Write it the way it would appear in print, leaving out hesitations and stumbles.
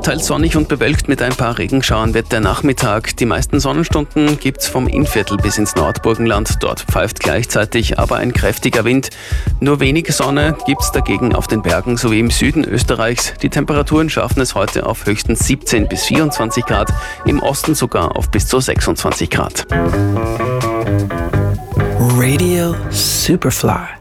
Teils sonnig und bewölkt mit ein paar Regenschauern wird der Nachmittag. Die meisten Sonnenstunden gibt's vom Innviertel bis ins Nordburgenland. Dort pfeift gleichzeitig aber ein kräftiger Wind. Nur wenige Sonne gibt's dagegen auf den Bergen sowie im Süden Österreichs. Die Temperaturen schaffen es heute auf höchstens 17 bis 24 Grad, im Osten sogar auf bis zu 26 Grad. Radio Superfly.